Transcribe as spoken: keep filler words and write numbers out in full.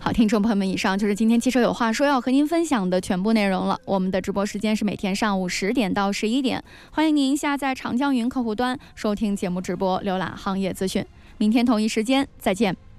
好，听众朋友们，以上就是今天汽车有话说要和您分享的全部内容了。我们的直播时间是每天上午十点到十一点，欢迎您下载长江云客户端收听节目直播，浏览行业资讯。明天同一时间再见。